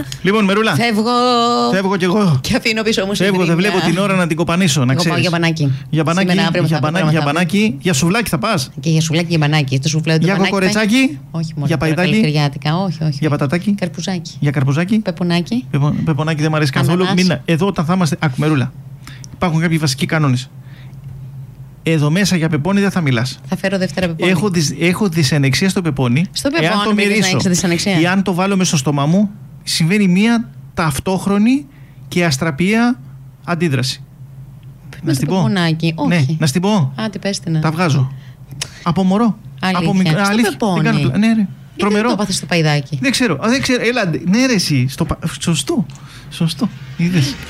Λοιπόν, Μερούλα. Φεύγω κι εγώ. Και αφήνω πίσω μου Φεύγω, δεν βλέπω την ώρα να την κοπανίσω. Να ξέρεις. Πάω για μπανάκι. Για μπανάκι. Για σουβλάκι θα πας. Και για σουβλάκι, για μπανάκι. Το σουβλάκι, για κοκορετσάκι. Όχι, μόνο. Για παϊδάκι. Όχι. Για πατατάκι. Καρπουζάκι. Για καρπουζάκι. Πεπονάκι. Πεπονάκι δεν μου αρέσει καθόλου. Εδώ όταν θα είμαστε. Ακού, Μερούλα. Υπάρχουν κάποιοι βασικοί κανόνες. Εδώ μέσα για πεπόνι δεν θα μιλάς. Θα φέρω δεύτερα πεπόνι. Έχω δυσανεξία στο πεπόνι. Στο πεπόνι, εάν το μυρίσω ή αν το βάλω μέσα στο στόμα μου, συμβαίνει μία ταυτόχρονη και αστραπία αντίδραση. Να στην πω. Ναι, να στην πω. Άντε, πέστε να. Τα βγάζω. Από μωρό. Από μικρό. Στο πεπόνι. Ναι, ρε. Τρομερό. Δεν το πάθες στο παϊδάκι. Δεν ξέρω. Έλα, ναι, ρε, εσύ. Σωστό. Είδες.